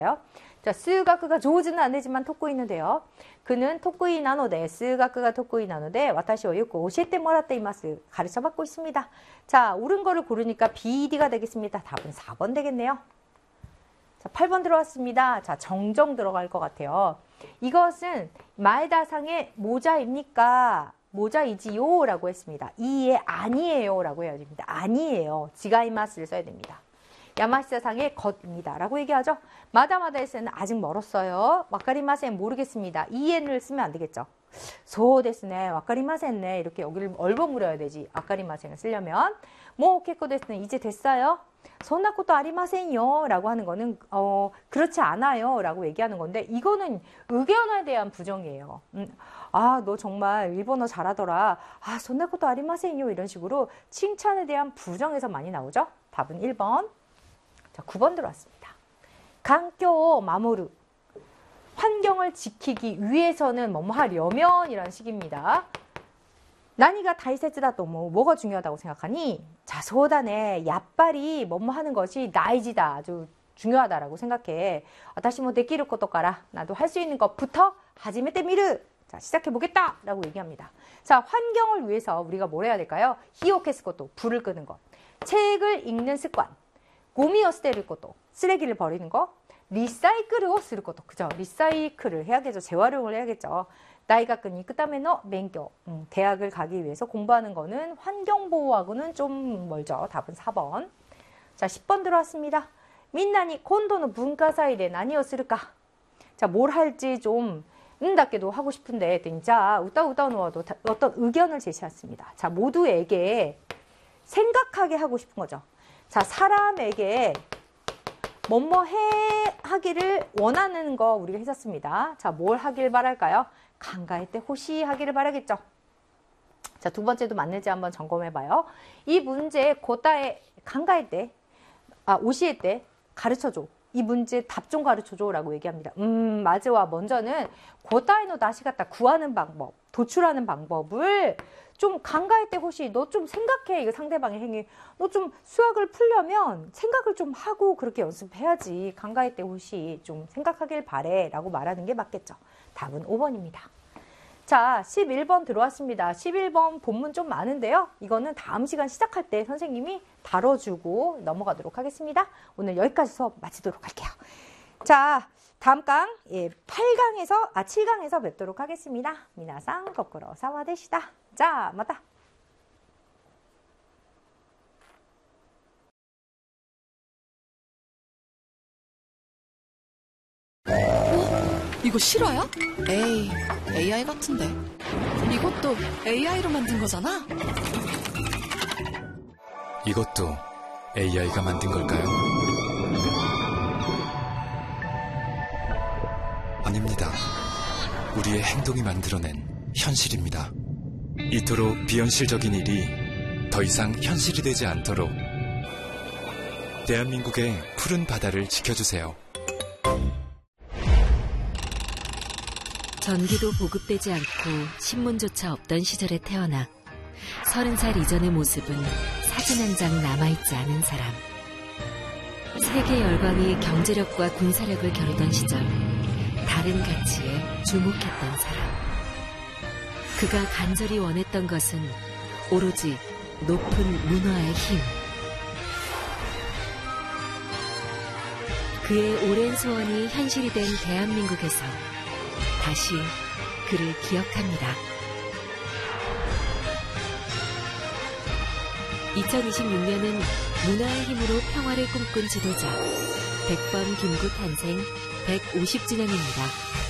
자, 数学が上手なん되지만得意なんだよ. 그는 得意なので, 数学が得意なので, 私をよく教えてもらっています. 가르쳐받고 있습니다. 자, 옳은 거를 고르니까 BD가 되겠습니다. 답은 4번 되겠네요. 자, 8번 들어왔습니다. 자, 정정 들어갈 것 같아요. 이것은 말다상의 모자입니까? 모자이지요? 라고 했습니다. 이에 아니에요. 라고 해야 됩니다. 아니에요. 지가이마스를 써야 됩니다. 야마시사상의 것입니다. 라고 얘기하죠. 마다마다에서는 아직 멀었어요. 와카리마센 모르겠습니다. 이엔을 쓰면 안 되겠죠. 소데스네, 와카리마센네 이렇게 여기를 얼버무려야 되지. 와카리마센을 쓰려면 뭐 케코데스네 이제 됐어요. 손나코토 아리마센요 라고 하는 거는 그렇지 않아요 라고 얘기하는 건데 이거는 의견에 대한 부정이에요. 아, 너 정말 일본어 잘하더라. 아, 손나코토 아리마센요 이런 식으로 칭찬에 대한 부정에서 많이 나오죠. 답은 1번. 자, 9번 들어왔습니다.環境を守る. 환경을 지키기 위해서는 뭐뭐 하려면 이라는 식입니다. 나니가 다이세츠다 또 뭐가 중요하다고 생각하니? 자, 소다네. 야빨이 뭐뭐 하는 것이 나이지다. 아주 중요하다라고 생각해. 다시 뭐 데키르 것도 가라. 나도 할 수 있는 것부터 하지메테 미르. 자, 시작해보겠다. 라고 얘기합니다. 자, 환경을 위해서 우리가 뭘 해야 될까요? 히오케스 것도 불을 끄는 것. 책을 읽는 습관. 고미を捨てること, 쓰레기를 버리는 거, 리사이클을 すること, 그죠? 리사이클을 해야겠죠. 재활용을 해야겠죠. 다이가쿠に行くための勉強, 대학을 가기 위해서 공부하는 거는 환경보호하고는 좀 멀죠. 답은 4번. 자, 10번 들어왔습니다. 민나니 콘도의 문화祭で 何をするか? 자, 뭘 할지 좀 답게도 하고 싶은데, 진짜 우따우따우노와도 어떤 의견을 제시했습니다. 자, 모두에게 생각하게 하고 싶은 거죠. 자, 사람에게 뭐뭐 하기를 원하는 거 우리가 했었습니다. 자, 뭘 하길 바랄까요? 강가할 때 호시 하기를 바라겠죠. 자, 두 번째도 맞는지 한번 점검해봐요. 이 문제 고따에 강가할 때, 오시할 때 가르쳐줘. 이 문제 답 좀 가르쳐줘 라고 얘기합니다. 맞아와 먼저는 고따에노 다시 갖다 구하는 방법, 도출하는 방법을 좀 강가할 때 혹시 너 좀 생각해. 이거 상대방의 행위. 너 좀 수학을 풀려면 생각을 좀 하고 그렇게 연습해야지. 강가할 때 혹시 좀 생각하길 바래 라고 말하는 게 맞겠죠. 답은 5번입니다. 자, 11번 들어왔습니다. 11번 본문 좀 많은데요. 이거는 다음 시간 시작할 때 선생님이 다뤄주고 넘어가도록 하겠습니다. 오늘 여기까지 수업 마치도록 할게요. 자, 다음 강 7강에서 뵙도록 하겠습니다. 미나상 거꾸로 사와데시다. 자, 맞다. 이거 실화야? 에이, AI 같은데. 이것도 AI로 만든 거잖아? 이것도 AI가 만든 걸까요? 아닙니다. 우리의 행동이 만들어낸 현실입니다. 이토록 비현실적인 일이 더 이상 현실이 되지 않도록 대한민국의 푸른 바다를 지켜주세요. 전기도 보급되지 않고 신문조차 없던 시절에 태어나 30살 이전의 모습은 사진 한 장 남아있지 않은 사람. 세계 열강이 경제력과 군사력을 겨루던 시절 다른 가치에 주목했던 사람. 그가 간절히 원했던 것은 오로지 높은 문화의 힘. 그의 오랜 소원이 현실이 된 대한민국에서 다시 그를 기억합니다. 2026년은 문화의 힘으로 평화를 꿈꾼 지도자 백범 김구 탄생 150주년입니다.